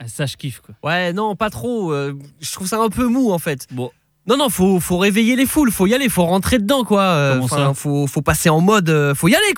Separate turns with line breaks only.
Ça, je kiffe, quoi.
Ouais, non, pas trop. Je trouve ça un peu mou, en fait.
Bon.
Non, faut réveiller les foules, faut y aller, faut rentrer dedans, quoi.
Comment ça
Faut passer en mode, faut y aller, quoi.